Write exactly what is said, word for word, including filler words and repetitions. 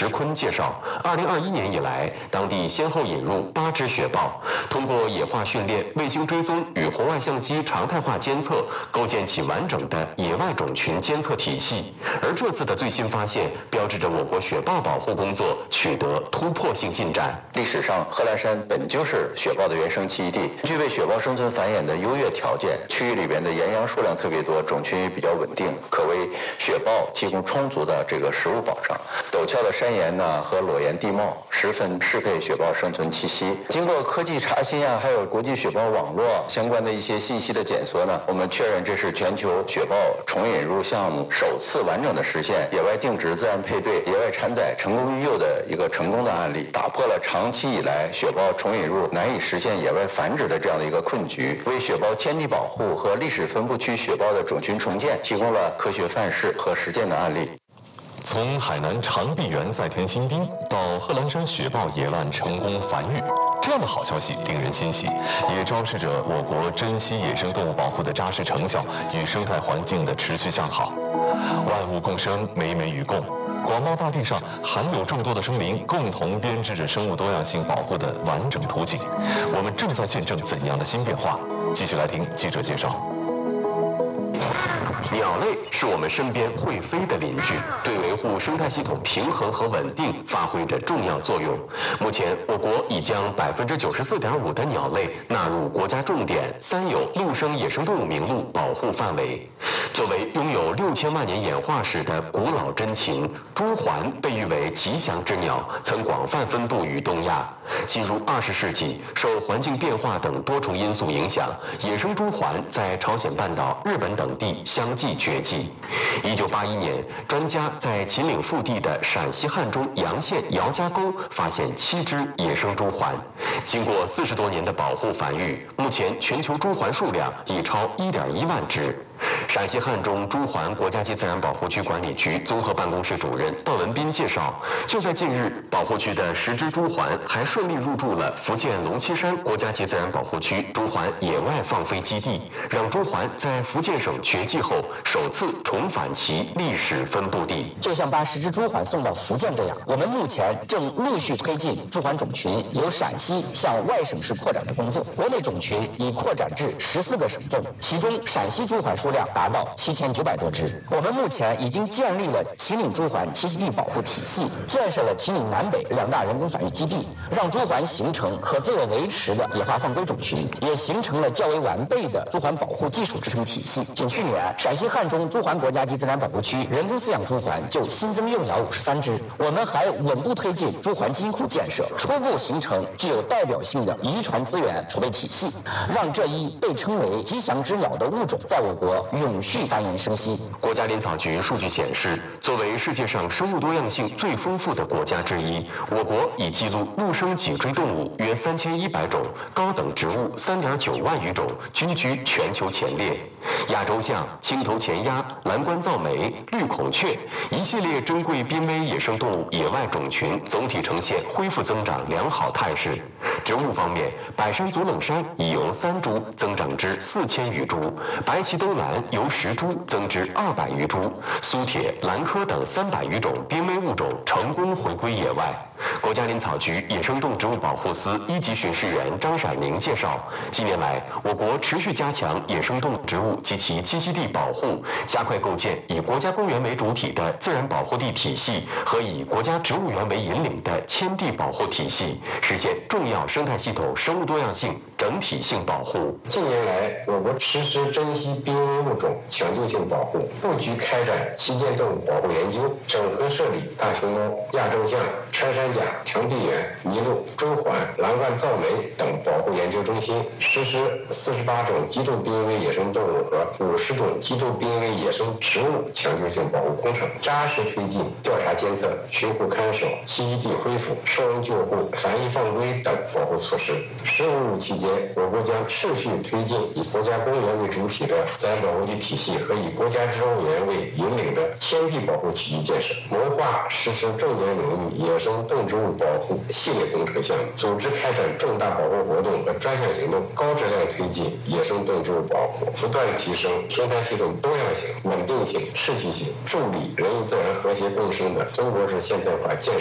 石坤介绍，二零二一年以来，当地先后引入八只雪豹，通过野化训练、卫星追踪与红外相机常态化监测，构建起完整的野外种群监测体系。而这次的最新发现，标志着我国雪豹保护工作取得突破性进展。 历史上，贺兰山本就是雪豹的原生栖息地，具备雪豹生存繁衍的优越条件。区域里边的岩羊数量特别多，种群也比较稳定，可为雪豹提供充足的这个食物保障。陡峭的山岩呢和裸岩地貌十分适配雪豹生存栖息。经过科技查询啊，还有国际雪豹网络相关的一些信息的检索呢，我们确认这是全球雪豹重引入项目首次完整的实现野外定植、自然配对、野外产崽、成功育幼的一个成功的案例，打破了长期以来雪豹重引入难以实现野外繁殖的这样的一个困局，为雪豹迁地保护和历史分布区雪豹的种群重建提供了科学范式和实践的案例。 从海南长臂猿再添新兵到贺兰山雪豹野乱成功繁育，这样的好消息令人欣喜，也昭示着我国珍稀野生动物保护的扎实成效与生态环境的持续向好。万物共生，美美与共。广袤大地上含有众多的生灵，共同编织着生物多样性保护的完整图景。我们正在见证怎样的新变化？继续来听记者介绍。 鸟类是我们身边会飞的邻居，对维护生态系统平衡和稳定发挥着重要作用。目前，我国已将百分之九十四点五的鸟类纳入国家重点三有陆生野生动物名录保护范围。作为拥有六千万年演化史的古老真禽，朱鹮被誉为吉祥之鸟，曾广泛分布于东亚。进入二十世纪，受环境变化等多重因素影响，野生朱鹮在朝鲜半岛、日本等地相继绝迹。一九八一年，专家在秦岭腹地的陕西汉中洋县姚家沟发现七只野生朱鹮。经过四十多年的保护繁育，目前全球朱鹮数量已超一点一万只。陕西汉中朱鹮国家级自然保护区管理局综合办公室主任段文斌介绍，就在近日，保护区的十只朱鹮还顺利入驻了福建龙栖山国家级自然保护区朱鹮野外放飞基地，让朱鹮在福建省绝迹后首次重返其历史分布地。 就像把十只朱鹮送到福建这样，我们目前正陆续推进朱鹮种群由陕西向外省市扩展的工作。国内种群已扩展至十四个省份，其中陕西朱鹮数量达到七千九百多只。我们目前已经建立了秦岭朱鹮栖息地保护体系，建设了秦岭南北两大人工繁育基地，让朱鹮形成可自我维持的野化放归种群，也形成了较为完备的朱鹮保护技术支撑体系。仅去年，陕西汉中朱鹮国家级自然保护区人工饲养朱鹮就新增幼鸟五十三只。我们还稳步推进朱鹮基因库建设，初步形成具有代表性的遗传资源储备体系，让这一被称为吉祥之鸟的物种在我国永续繁衍生息。 国家林草局数据显示，作为世界上生物多样性最丰富的国家之一，我国已记录陆生脊椎动物约三千一百种，高等植物三点九万余种，均居全球前列。亚洲象、青头前鸭、蓝冠噪眉、绿孔雀一系列珍贵濒危野生动物野外种群总体呈现恢复增长良好态势。植物方面，百山祖冷杉已由三株增长至四千余株，白鳍兜兰由十株增至二百余株，苏铁、兰科等三百余种濒危物种成功回归野外。国家林草局野生动植物保护司一级巡视员张闪宁介绍，近年来，我国持续加强野生动植物及其栖息地保护，加快构建以国家公园为主体的自然保护地体系和以国家植物园为引领的迁地保护体系，实现重要生态系统生物多样性整体性保护。 近年来，我国实施珍稀濒危物种抢救性保护，布局开展旗舰动物保护研究，整合设立大熊猫、亚洲象、穿山甲、长臂猿、麋鹿、朱鹮、蓝冠噪眉等保护研究中心，实施四十八种极度濒危野生动物和五十种极度濒危野生植物抢救性保护工程，扎实推进调查监测、巡护看守、栖息地恢复、收容救护、繁育放归等保护措施。“十五”期间，我国将持续推进以国家公园为主体的自然保护地体系和以国家植物园为引领的迁地保护体系建设，谋划实施重点领域野生动植物保护系列工程项目，组织开展重大保护活动和专项行动，高质量推进野生动植物保护，不断提升生态系统多样性、稳定性、持续性，助力人与自然和谐共生的中国式现代化建设